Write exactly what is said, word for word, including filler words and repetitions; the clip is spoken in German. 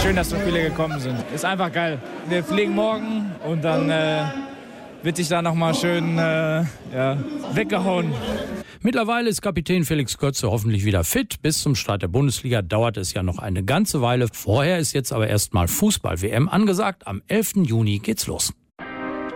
schön, dass so viele gekommen sind. Ist einfach geil. Wir fliegen morgen und dann äh, wird sich da nochmal schön äh, ja, weggehauen. Mittlerweile ist Kapitän Felix Kötze hoffentlich wieder fit. Bis zum Start der Bundesliga dauert es ja noch eine ganze Weile. Vorher ist jetzt aber erstmal Fußball-W M angesagt. Am elften Juni geht's los.